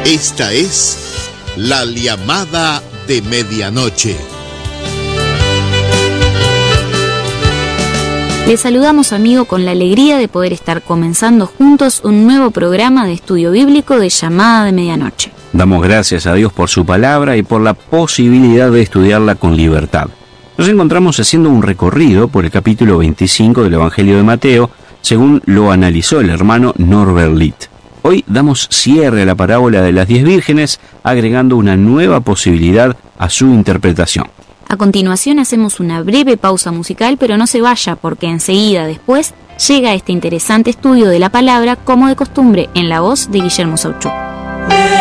Esta es la llamada de medianoche. Les saludamos, amigo, con la alegría de poder estar comenzando juntos un nuevo programa de estudio bíblico de Llamada de Medianoche. Damos gracias a Dios por su palabra y por la posibilidad de estudiarla con libertad. Nos encontramos haciendo un recorrido por el capítulo 25 del Evangelio de Mateo, según lo analizó el hermano Norbert Litt. Hoy damos cierre a la parábola de las 10 vírgenes, agregando una nueva posibilidad a su interpretación. A continuación hacemos una breve pausa musical, pero no se vaya porque enseguida después llega este interesante estudio de la palabra, como de costumbre, en la voz de Guillermo Sauchú.